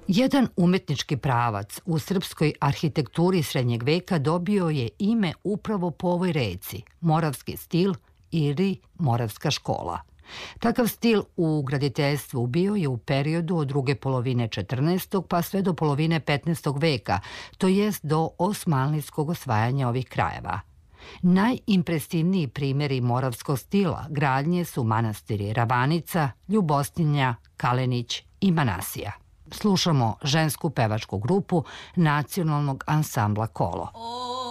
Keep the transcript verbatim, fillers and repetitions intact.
Jedan umetnički pravac u srpskoj arhitekturi srednjeg veka dobio je ime upravo po ovoj reci, moravski stil ili moravska škola. Takav stil u graditeljstvu bio je u periodu od druge polovine četrnaestog pa sve do polovine petnaestog veka, to jest do osmanlijskog osvajanja ovih krajeva. Najimpresivniji primjeri moravskog stila gradnje su manastiri Ravanica, Ljubostinja, Kalenić i Manasija. Slušamo žensku pevačku grupu Nacionalnog ansambla Kolo.